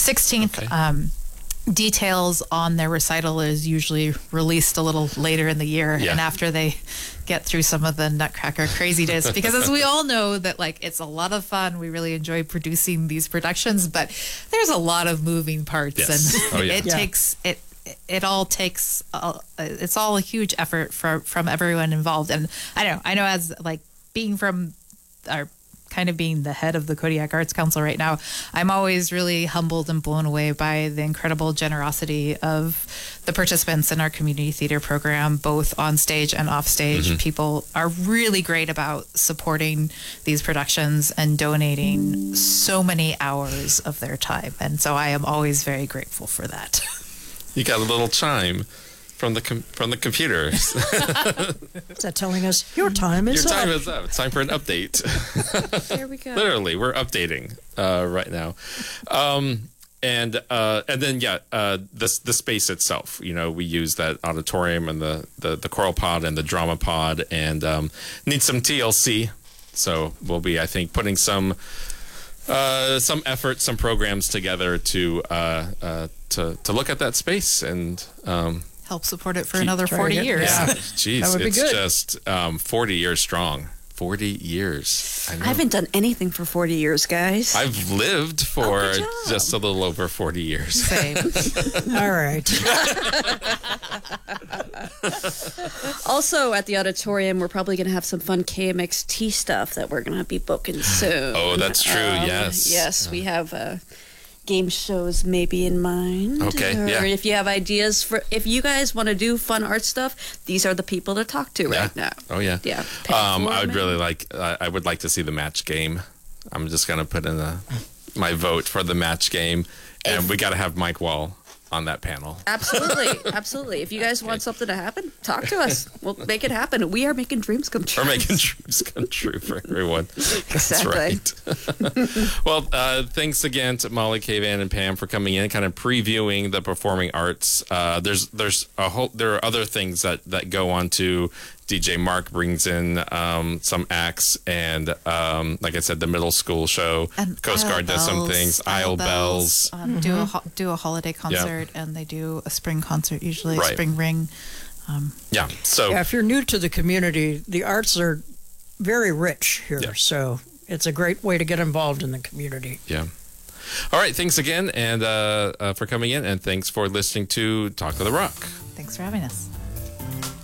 16th. Okay. Details on their recital is usually released a little later in the year, and after they get through some of the Nutcracker craziness, because as we all know that it's a lot of fun. We really enjoy producing these productions, but there's a lot of moving parts, and it all takes it's all a huge effort from everyone involved. And I know as being from our kind of being the head of the Kodiak Arts Council right now, I'm always really humbled and blown away by the incredible generosity of the participants in our community theater program, both on stage and off stage. Mm-hmm. People are really great about supporting these productions and donating so many hours of their time. And so I am always very grateful for that. You got a little chime from the computer. Is that telling us your time is up? Your time is up. It's time for an update. There we go. Literally, we're updating right now. And then the space itself. We use that auditorium and the choral pod and the drama pod, and need some TLC. So we'll be, I think, putting some effort, some programs together to look at that space and help support it for another 40 years. Yeah, jeez, that would be it's good. Just 40 years strong. 40 years. I know. I haven't done anything for 40 years, guys. I've lived for good job. just a little over 40 years. Same. All right. Also, at the auditorium, we're probably going to have some fun KMXT stuff that we're going to be booking soon. Oh, that's true. Yes. Yes, we have game shows maybe in mind. Okay, or yeah. if you have ideas if you guys want to do fun art stuff, these are the people to talk to right now. Oh yeah. Yeah. I would really I would like to see the match game. I'm just gonna put in my vote for the match game, and we got to have Mike Wall on that panel. Absolutely. If you guys want something to happen, talk to us. We'll make it happen. We are making dreams come true. We're making dreams come true for everyone. Exactly. That's right. Well, thanks again to Molly, Kayvan, and Pam for coming in, kind of previewing the performing arts. There are other things that go on to. DJ Mark brings in some acts, and like I said, the middle school show. And Coast Guard does some things. Isle Bells do a holiday concert, and they do a spring concert, usually a spring ring. So if you're new to the community, the arts are very rich here, so it's a great way to get involved in the community. Yeah. All right, thanks again, and for coming in, and thanks for listening to Talk of the Rock. Thanks for having us.